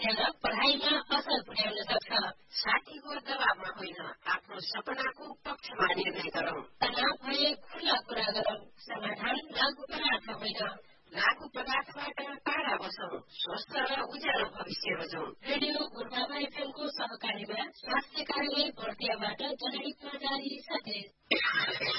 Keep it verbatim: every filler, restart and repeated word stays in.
र पढाइमा असर पुर्याउन सक्छ। साथीको दबावमा होइन, आफ्नो सपनाको पक्षमा निर्णय गरौँ। तनाव भए खुला कुरा गरौँ। समाधान लागू पदार्थ होइन, लागू पदार्थबाट टाढा बसौँ। स्वस्थ र उज्यालो भविष्य रोजौँ। रेडियो गोर्खामा एफएमको सहकारीमा स्वास्थ्य कार्यालय बर्दियाबाट जनहितमा जारी सन्देश।